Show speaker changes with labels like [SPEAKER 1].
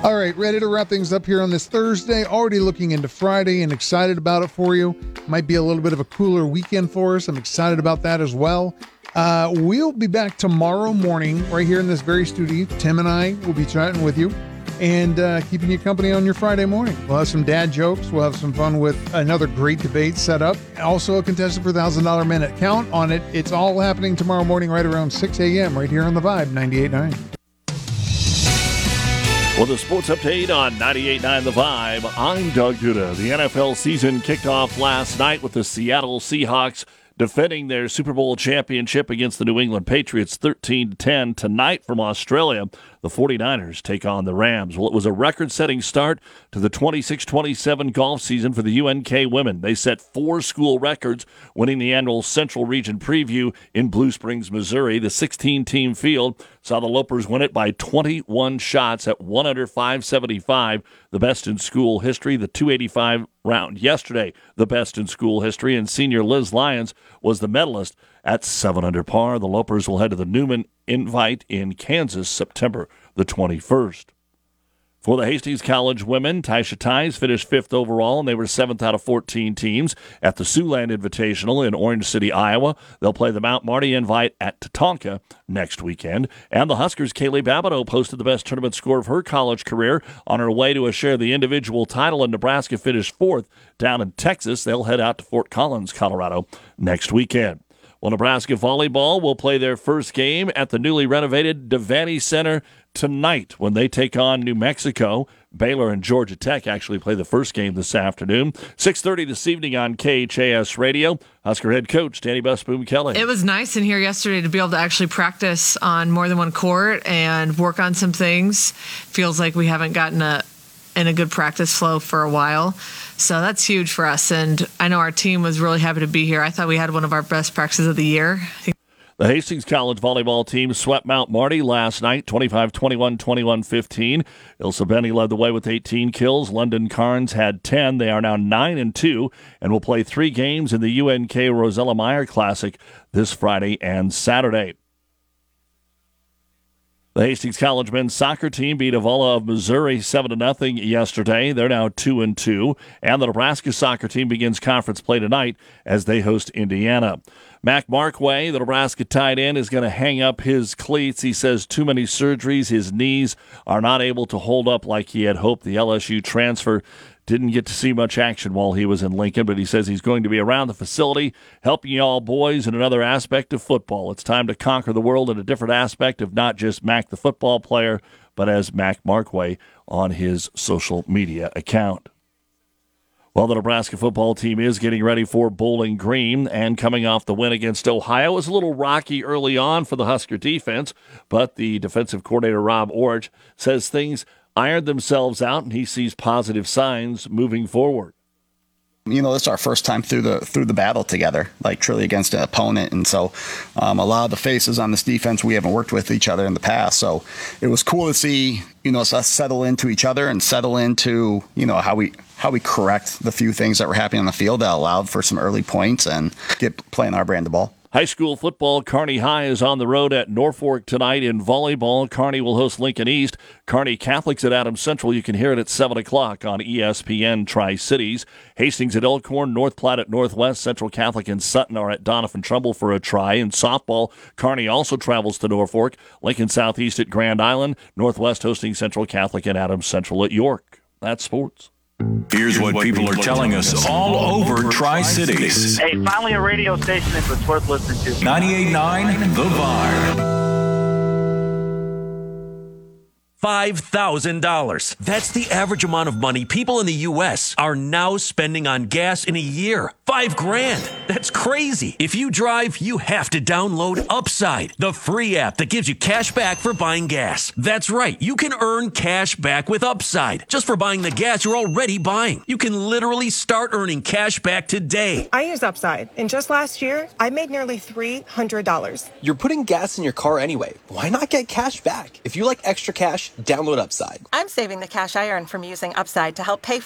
[SPEAKER 1] All right, ready to wrap things up here on this Thursday. Already looking into Friday and excited about it for you. Might be a little bit of a cooler weekend for us. I'm excited about that as well. We'll be back tomorrow morning right here in this very studio. Tim and I will be chatting with you and keeping you company on your Friday morning. We'll have some dad jokes. We'll have some fun with another great debate set up. Also a contestant for $1,000 minute. Count on it. It's all happening tomorrow morning right around 6 a.m. right here on The Vibe 98.9.
[SPEAKER 2] Well, the sports update on 98.9 The Vibe. I'm Doug Duda. The NFL season kicked off last night with the Seattle Seahawks defending their Super Bowl championship against the New England Patriots 13-10. Tonight from Australia, the 49ers take on the Rams. Well, it was a record-setting start to the 26-27 golf season for the UNK women. They set 4 school records, winning the annual Central Region Preview in Blue Springs, Missouri. The 16-team field saw the Lopers win it by 21 shots at 1 under 575, the best in school history. The 285 round yesterday, the best in school history, and senior Liz Lyons was the medalist at 7 under par. The Lopers will head to the Newman Invite in Kansas September the 21st. For the Hastings College women, Taisha Ties finished 5th overall, and they were 7th out of 14 teams at the Siouxland Invitational in Orange City, Iowa. They'll play the Mount Marty Invite at Tatanka next weekend. And the Huskers' Kaylee Babineau posted the best tournament score of her college career on her way to a share of the individual title, and Nebraska finished 4th down in Texas. They'll head out to Fort Collins, Colorado next weekend. Well, Nebraska volleyball will play their first game at the newly renovated Devaney Center tonight when they take on New Mexico. Baylor and Georgia Tech actually play the first game this afternoon. 6:30 this evening on KHAS Radio. Husker head coach Danny Busboom Kelly.
[SPEAKER 3] It was nice in here yesterday to be able to actually practice on more than one court and work on some things. Feels like we haven't gotten in a good practice flow for a while. So that's huge for us. And I know our team was really happy to be here. I thought we had one of our best practices of the year.
[SPEAKER 2] The Hastings College volleyball team swept Mount Marty last night, 25-21, 21-15. Ilsa Benny led the way with 18 kills. London Carnes had 10. They are now 9-2 and will play 3 games in the UNK Rosella Meyer Classic this Friday and Saturday. The Hastings College men's soccer team beat Avila of Missouri 7-0 yesterday. They're now 2-2. And the Nebraska soccer team begins conference play tonight as they host Indiana. Mac Markway, the Nebraska tight end, is going to hang up his cleats. He says too many surgeries. His knees are not able to hold up like he had hoped. The LSU transfer didn't get to see much action while he was in Lincoln, but he says he's going to be around the facility, helping you all boys in another aspect of football. It's time to conquer the world in a different aspect of not just Mac the football player, but as Mac Markway on his social media account. Well, the Nebraska football team is getting ready for Bowling Green, and coming off the win against Ohio. It was a little rocky early on for the Husker defense, but the defensive coordinator, Rob Orich, says things ironed themselves out, and he sees positive signs moving forward.
[SPEAKER 4] You know, this is our first time through the battle together, like truly against an opponent. And so a lot of the faces on this defense, we haven't worked with each other in the past. So it was cool to see, you know, us settle into each other and settle into, you know, how we correct the few things that were happening on the field that allowed for some early points and get playing our brand of ball.
[SPEAKER 2] High school football, Kearney High is on the road at Norfolk tonight. In volleyball, Kearney will host Lincoln East. Kearney Catholics at Adams Central. You can hear it at 7 o'clock on ESPN Tri-Cities. Hastings at Elkhorn, North Platte at Northwest. Central Catholic and Sutton are at Donovan Trumbull for a try. In softball, Kearney also travels to Norfolk. Lincoln Southeast at Grand Island. Northwest hosting Central Catholic and Adams Central at York. That's sports.
[SPEAKER 5] Here's what people are telling us all over Tri-Cities.
[SPEAKER 6] Hey, finally a radio station that's worth listening to.
[SPEAKER 5] 98.9 The Vibe.
[SPEAKER 7] $5,000. That's the average amount of money people in the U.S. are now spending on gas in a year. $5,000. That's crazy. If you drive, you have to download Upside, the free app that gives you cash back for buying gas. That's right. You can earn cash back with Upside just for buying the gas you're already buying. You can literally start earning cash back today.
[SPEAKER 8] I use Upside, and just last year, I made nearly $300.
[SPEAKER 9] You're putting gas in your car anyway. Why not get cash back? If you like extra cash, download Upside.
[SPEAKER 10] I'm saving the cash I earn from using Upside to help pay for